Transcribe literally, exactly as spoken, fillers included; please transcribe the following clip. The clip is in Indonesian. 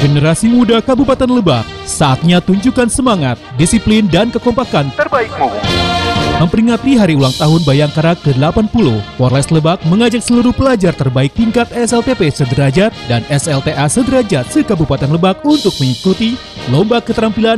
Generasi muda Kabupaten Lebak, saatnya tunjukkan semangat, disiplin, dan kekompakan terbaikmu. Memperingati hari ulang tahun Bayangkara ke delapan puluh, Polres Lebak mengajak seluruh pelajar terbaik tingkat S L T P sederajat dan S L T A sederajat se-Kabupaten Lebak untuk mengikuti Lomba Keterampilan